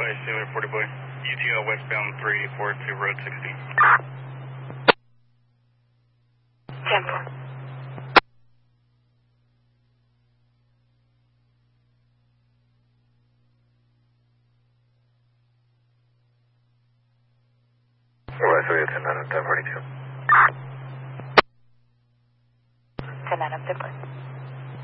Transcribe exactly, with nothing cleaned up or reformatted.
Hi, Sailor forty boy. U T L westbound three four two road sixteen. ten four. West three, ten nine, ten forty-two. ten nine, ten four.